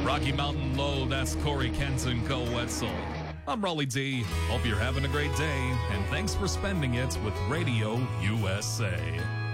Rocky Mountain Low, that's Corey Kenton Co-Wetzel. I'm Raleigh D. Hope you're having a great day, and thanks for spending it with Radio USA.